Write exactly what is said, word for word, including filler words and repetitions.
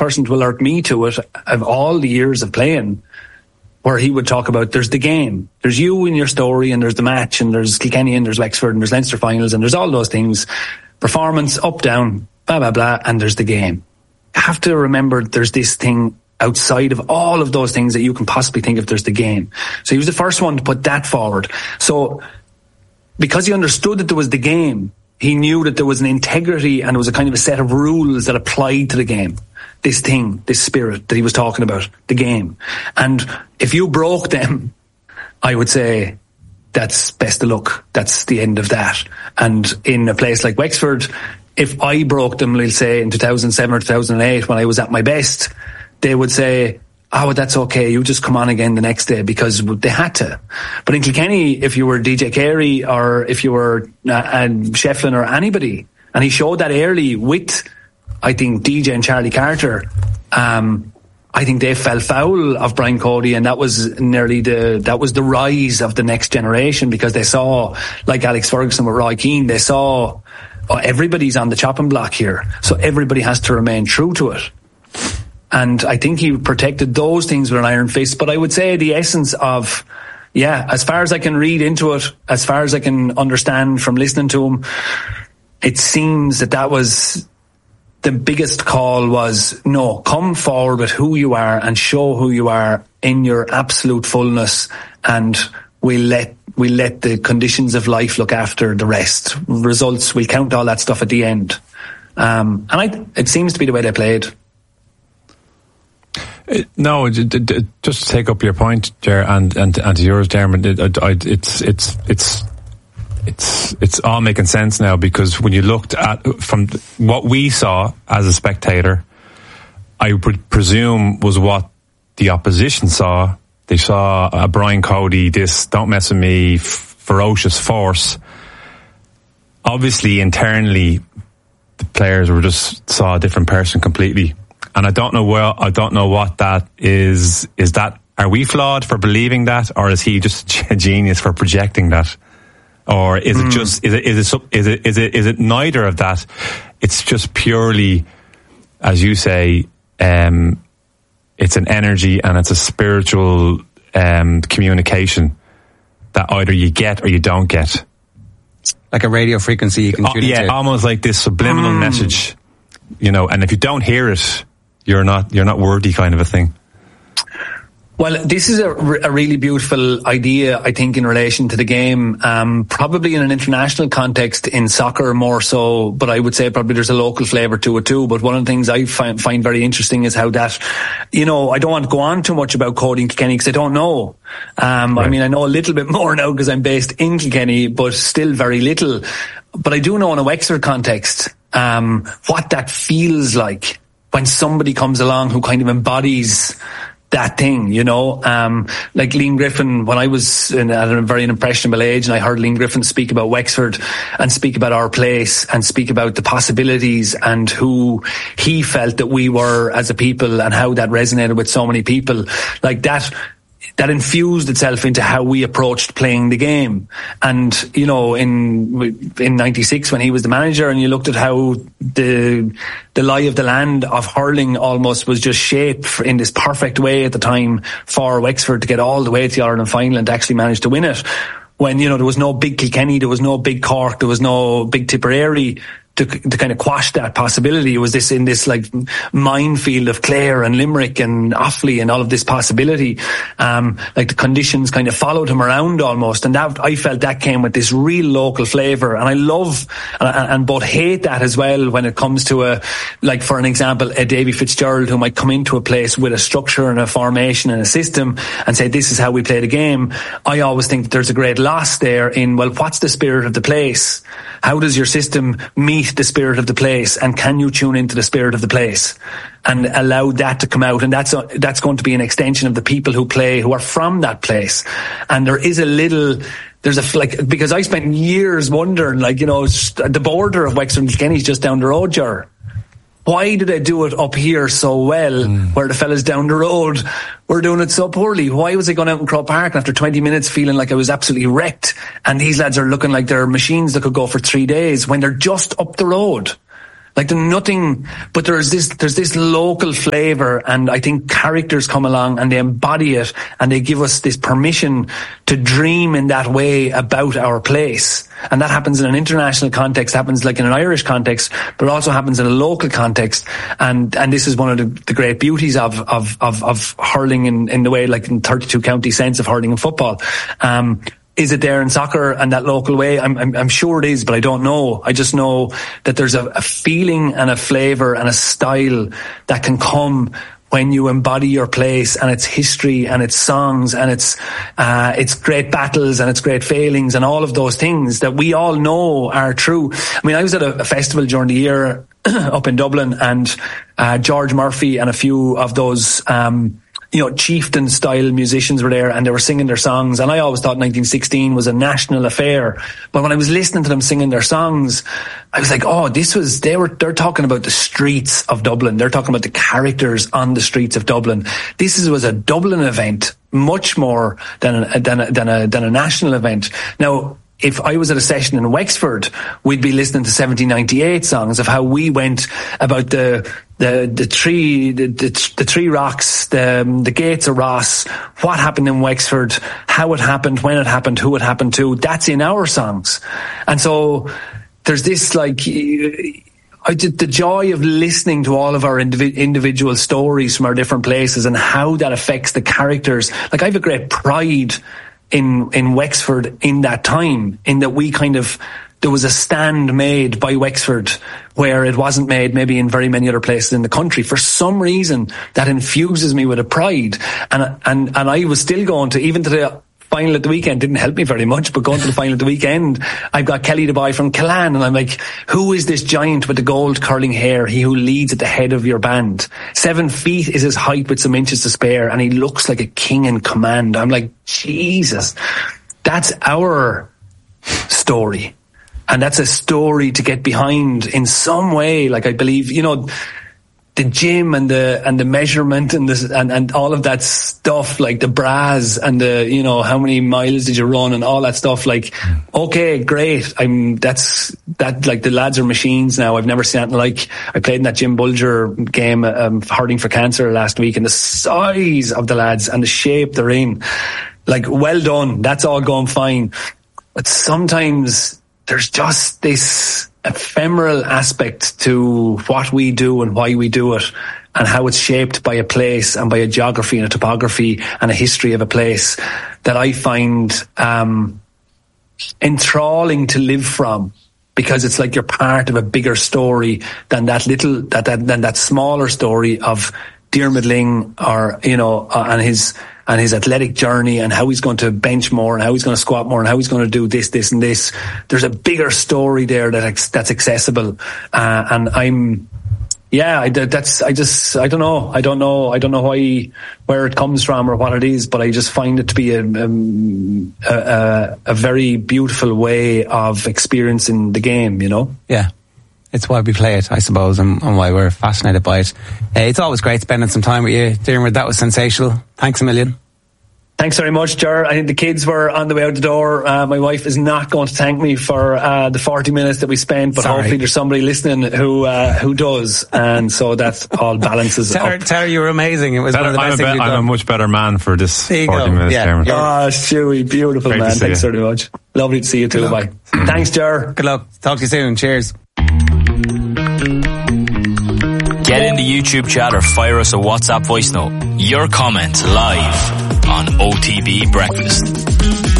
person to alert me to it of all the years of playing, where he would talk about there's the game, there's you in your story, and there's the match, and there's Kilkenny, and there's Wexford, and there's Leinster finals, and there's all those things, performance, up, down, blah, blah, blah, and there's the game. You have to remember there's this thing outside of all of those things that you can possibly think of. There's the game. So he was the first one to put that forward. So because he understood that there was the game, he knew that there was an integrity and there was a kind of a set of rules that applied to the game. This thing, this spirit that he was talking about, the game. And if you broke them, I would say that's best of luck. That's the end of that. And in a place like Wexford, if I broke them, we'll say in two thousand seven or two thousand eight, when I was at my best, they would say, oh, that's okay, you just come on again the next day, because they had to. But in Kilkenny, if you were D J Carey or if you were uh, and Shefflin or anybody, and he showed that early with, I think, D J and Charlie Carter, um, I think they fell foul of Brian Cody, and that was nearly the, that was the rise of the next generation, because they saw, like Alex Ferguson with Roy Keane, they saw, oh, everybody's on the chopping block here, so everybody has to remain true to it. And I think he protected those things with an iron fist. But I would say the essence of, yeah, as far as I can read into it, as far as I can understand from listening to him, it seems that that was the biggest call was, no, come forward with who you are and show who you are in your absolute fullness, and we'll let we'll let the conditions of life look after the rest. Results, we'll count all that stuff at the end. Um, and I, it seems to be the way they played. No, just to take up your point, Ger, and and and to yours, Dermot, it, it, it's it's it's it's it's all making sense now, because when you looked at from what we saw as a spectator, I would presume was what the opposition saw. They saw a Brian Cody, this don't mess with me, f- ferocious force. Obviously, internally, the players were just saw a different person completely. And I don't know well. I don't know what that is. Is that, are we flawed for believing that, or is he just a genius for projecting that, or is mm. it just is it is it is it is it is it neither of that? It's just purely, as you say, um, it's an energy and it's a spiritual um, communication that either you get or you don't get, like a radio frequency you can tune oh, yeah, into. almost like this subliminal mm. message, you know. And if you don't hear it, you're not you're not worthy, kind of a thing. Well, this is a, a really beautiful idea, I think, in relation to the game, um, probably in an international context, in soccer more so, but I would say probably there's a local flavour to it too. But one of the things I find, find very interesting is how that, you know, I don't want to go on too much about Cody and Kilkenny because I don't know. Um, right. I mean, I know a little bit more now because I'm based in Kilkenny, but still very little. But I do know in a Wexford context, um, what that feels like when somebody comes along who kind of embodies that thing, you know, um, like Liam Griffin, when I was in, at a very impressionable age, and I heard Liam Griffin speak about Wexford and speak about our place and speak about the possibilities and who he felt that we were as a people and how that resonated with so many people, like that, that infused itself into how we approached playing the game. And, you know, in in ninety-six when he was the manager, and you looked at how the the lie of the land of hurling almost was just shaped in this perfect way at the time for Wexford to get all the way to the Ireland final and to actually manage to win it. When, you know, there was no big Kilkenny, there was no big Cork, there was no big Tipperary to, to kind of quash that possibility. It was this in this like minefield of Clare and Limerick and Offaly and all of this possibility. Um, like the conditions kind of followed him around almost. And that, I felt that came with this real local flavour. And I love and, and both hate that as well when it comes to a, like for an example, a Davy Fitzgerald who might come into a place with a structure and a formation and a system and say, this is how we play the game. I always think that there's a great loss there in, well, what's the spirit of the place? How does your system meet the spirit of the place, and can you tune into the spirit of the place and allow that to come out? And that's a, that's going to be an extension of the people who play, who are from that place. And there is a little, there's a, like, because I spent years wondering, like, you know, the border of Wexford and Kilkenny is just down the road, Ger. Why do they do it up here so well, mm. where the fellas down the road were doing it so poorly? Why was I going out in Croke Park and after twenty minutes feeling like I was absolutely wrecked, and these lads are looking like they're machines that could go for three days when they're just up the road? Like there's nothing, but there's this, there's this local flavour, and I think characters come along and they embody it, and they give us this permission to dream in that way about our place. And that happens in an international context, happens like in an Irish context, but it also happens in a local context. And, and this is one of the, the great beauties of, of, of, of hurling in, in the way, like in thirty-two county sense of hurling and football. Um, Is it there in soccer and that local way? I'm, I'm, I'm sure it is, but I don't know. I just know that there's a, a feeling and a flavour and a style that can come when you embody your place and its history and its songs and its, uh, its great battles and its great failings and all of those things that we all know are true. I mean, I was at a, a festival during the year up in Dublin, and, uh, George Murphy and a few of those, um, you know, chieftain style musicians were there, and they were singing their songs. And I always thought nineteen sixteen was a national affair. But when I was listening to them singing their songs, I was like, oh, this was, they were, they're talking about the streets of Dublin. They're talking about the characters on the streets of Dublin. This is, was a Dublin event, much more than a, than a, than a, than a national event. Now, if I was at a session in Wexford, we'd be listening to seventeen ninety-eight songs of how we went about the the the tree the the, the tree rocks, the the gates of Ross, what happened in Wexford, how it happened, when it happened, who it happened to. That's in our songs, and so there's this like. I did the joy of listening to all of our indiv- individual stories from our different places and how that affects the characters. Like I have a great pride in, in Wexford in that time, in that we kind of, there was a stand made by Wexford where it wasn't made maybe in very many other places in the country. For some reason, that infuses me with a pride. And, and, and I was still going to, even to the final at the weekend, didn't help me very much, but going to the final at the weekend, I've got Kelly the boy from Killan, and I'm like, who is this giant with the gold curling hair, he who leads at the head of your band? Seven feet is his height with some inches to spare, and he looks like a king in command. I'm like, Jesus, that's our story. And that's a story to get behind in some way. Like I believe, you know, the gym and the and the measurement and this and, and all of that stuff, like the bras and the, you know, how many miles did you run and all that stuff. Like, okay, great. I'm that's that like the lads are machines now. I've never seen anything like. I played in that Jim Bulger game, um, hurting for cancer last week, and the size of the lads and the shape they're in. Like, well done. That's all going fine. But sometimes there's just this ephemeral aspect to what we do and why we do it, and how it's shaped by a place and by a geography and a topography and a history of a place that I find um, enthralling to live from, because it's like you're part of a bigger story than that little that, that than that smaller story of Diarmuid Lyng, or you know, uh, and his and his athletic journey, and how he's going to bench more, and how he's going to squat more, and how he's going to do this, this, and this. There's a bigger story there that that's accessible, uh, and I'm, yeah, I, that's I just I don't know, I don't know, I don't know why, where it comes from or what it is, but I just find it to be a um, a, a, a very beautiful way of experiencing the game, you know. Yeah. It's why we play it, I suppose, and, and why we're fascinated by it. Uh, it's always great spending some time with you, Diarmuid. That was sensational. Thanks a million. Thanks very much, Ger. I think the kids were on the way out the door. Uh, my wife is not going to thank me for uh, the forty minutes that we spent, but Sorry. hopefully there's somebody listening who uh, who does, and so that all balances tell her, up. Tell her you were amazing. It was Better, one of the I'm, best a things be- you've I'm done. a much better man for this There you forty go. minutes, Yeah. Diarmuid. Oh, Stewie, beautiful Great to man. see Thanks you. very much. Lovely to see you too. Bye. Thanks, Ger. Good luck. Talk to you soon. Cheers. Get in the YouTube chat or fire us a WhatsApp voice note. Your comment live on O T B Breakfast.